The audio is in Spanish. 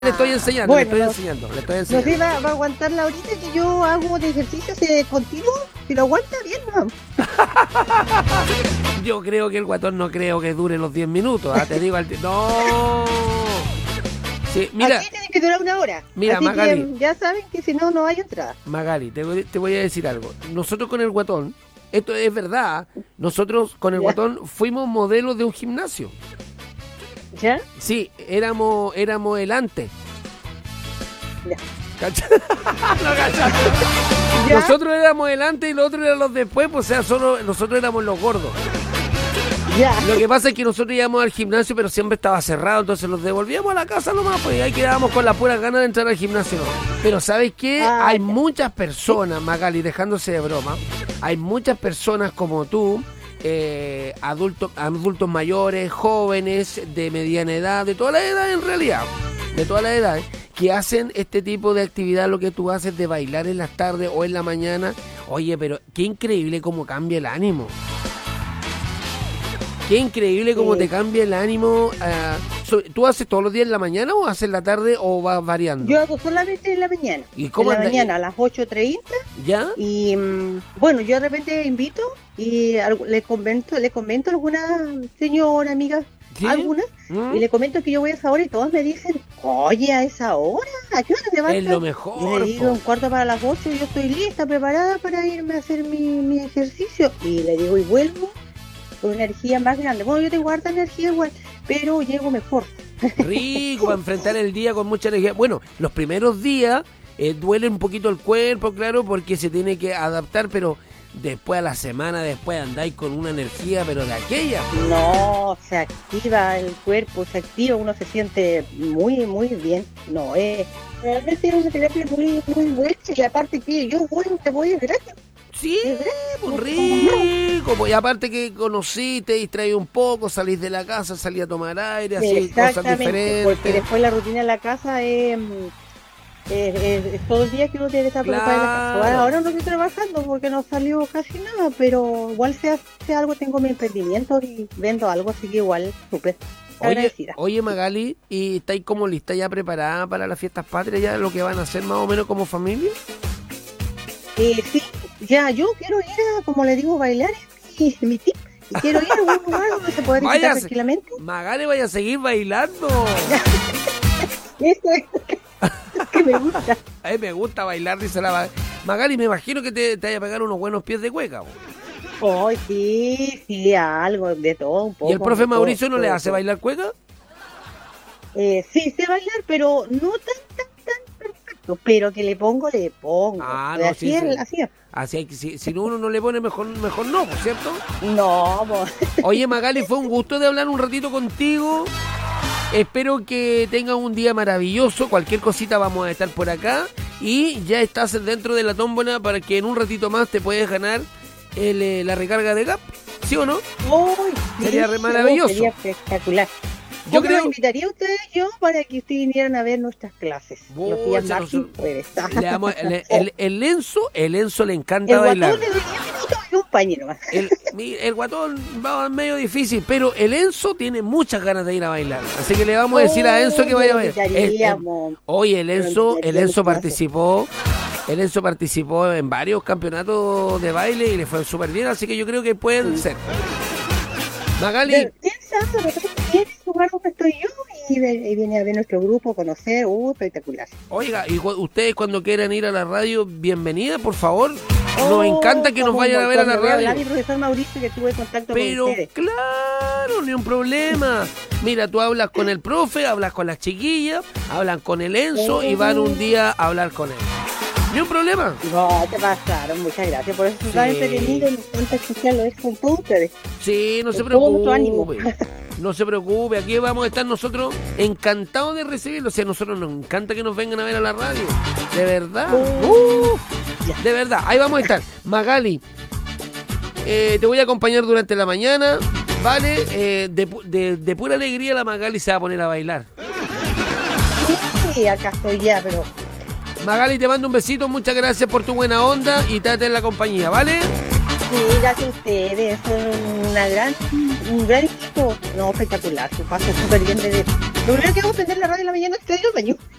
Le estoy enseñando, Bueno, le estoy no enseñando. sé, va a aguantar la horita que yo hago de ejercicio continuo. Si lo aguanta, bien, ¿no? Yo creo que el guatón no creo que dure los 10 minutos, te digo no. Sí, mira, Aquí tiene que durar una hora. Mira, así Magali. que ya saben que si no, no hay entrada. Magali, te voy a decir algo. Nosotros con el guatón, esto es verdad, nosotros con el Ya. guatón fuimos modelos de un gimnasio. ¿Ya? Sí, éramos el antes. Ya. ¿Cacha? No, cacha. ¿Ya? Nosotros éramos el antes y los otros eran los después, pues, o sea, solo nosotros éramos los gordos. Ya. Lo que pasa es que nosotros íbamos al gimnasio, pero siempre estaba cerrado, entonces los devolvíamos a la casa nomás, pues y ahí quedábamos con la pura gana de entrar al gimnasio. Pero ¿sabes qué? Hay Ya. muchas personas, Magali, dejándose de broma, hay muchas personas como tú, adultos mayores, jóvenes, de mediana edad, de toda la edad en realidad, de todas las edades, que hacen este tipo de actividad, lo que tú haces de bailar en las tardes o en la mañana. Oye, pero qué increíble cómo cambia el ánimo. Qué increíble cómo te cambia el ánimo. ¿Tú haces todos los días en la mañana o haces en la tarde o vas variando? Yo hago solamente en la mañana. ¿Y cómo en la andas? mañana a las 8:30. ¿Ya? Y bueno, yo de repente invito y le comento a alguna señora, amiga, ¿Sí? algunas, y le comento que yo voy a esa hora y todos me dicen, oye, a esa hora, ¿a qué hora te levantas? Es lo Y mejor. le digo, po. un cuarto para las 8, yo estoy lista, preparada para irme a hacer mi ejercicio. Y le digo, y vuelvo con una energía más grande. Bueno, yo tengo harta energía igual, pero llego mejor. Rico para enfrentar el día con mucha energía. Bueno, los primeros días duele un poquito el cuerpo, claro, porque se tiene que adaptar, pero después a la semana, después andáis con una energía, pero de aquella. No, se activa el cuerpo, se activa, uno se siente muy, muy bien. No, realmente es una terapia muy, muy buena y aparte que yo voy gratis. Sí, pues rico. Pues, y aparte que conocí, te distraí un poco, salís de la casa, salí a tomar aire, así, cosas Exactamente, diferentes. porque después la rutina de la casa es todo el día que uno tiene que estar preocupado en la casa. Claro. Ahora no estoy trabajando porque no salió casi nada, pero igual se hace algo, tengo mi emprendimiento y vendo algo, así que igual súper agradecida. Oye Magali, ¿y estáis como lista ya preparada para las fiestas patrias, ya lo que van a hacer más o menos como familia? Sí, ya, yo quiero ir a, como le digo, bailar, es mi tip. Y quiero ir a algún lugar donde se pueda visitar Váyase. tranquilamente. Magali, vaya a seguir bailando. Eso es que me gusta. A mí me gusta bailar, dice la Magali, me imagino que te vaya a pegar unos buenos pies de cueca. Po. Oh, sí, algo de todo un poco. ¿Y el profe de todo, Mauricio no le todo, hace todo. bailar cueca? Sí, sé bailar, pero no tan perfecto. Pero que le pongo. Ah, Pues no, así sí, es, sí. así es. Así hay que, si uno no le pone, mejor no, ¿por cierto? No, pues. Oye, Magali, fue un gusto de hablar un ratito contigo. Espero que tengas un día maravilloso. Cualquier cosita vamos a estar por acá. Y ya estás dentro de la tómbola para que en un ratito más te puedes ganar la recarga de GAP. ¿Sí o no? Uy, Sería sí, maravilloso. Sería espectacular. Yo ¿Cómo creo- los invitaría a ustedes yo para que ustedes vinieran a ver nuestras clases? Los días Pucha, martes y nosotros- jueves. Le damos el Enzo le encanta El bailar. guatón le doy 10 minutos y un pañero más. El guatón va medio difícil, pero el Enzo tiene muchas ganas de ir a bailar. Así que le vamos a decir a Enzo que vaya a ver. Oye, el Enzo participó. El Enzo participó en varios campeonatos de baile y le fue súper bien, así que yo creo que pueden ser. Magali, ¿Quién sabe? De repente viene a lugar donde estoy yo y viene a ver nuestro grupo, conocer. Espectacular. oiga, y ustedes cuando quieran ir a la radio, bienvenida, por favor. Nos encanta que nos Como vayan a ver a la cuando voy radio. hablar mi profesor Mauricio que tuve contacto Pero con ustedes. claro, ni un problema. Mira, tú hablas con el profe, hablas con las chiquillas, hablan con el Enzo y van un día a hablar con él. Ni un problema. No, te pasaron, muchas gracias. Por eso Sí. se tan entretenido y me encanta escucharlo es con todos ustedes. Sí, no se Con todo nuestro preocupe. ánimo. No se preocupe, aquí vamos a estar nosotros encantados de recibirlo. O sea, a nosotros nos encanta que nos vengan a ver a la radio. De verdad. De verdad, ahí vamos a estar. Magali, te voy a acompañar durante la mañana. Vale, de pura alegría la Magali se va a poner a bailar. Sí, acá estoy ya, pero Magali, te mando un besito, muchas gracias por tu buena onda y tate en la compañía, ¿vale? sí, gracias a ustedes. Son un gran equipo. No, espectacular. Se pasa súper bien de Lo primero que hago es prender la radio en la mañana antes de ir al baño.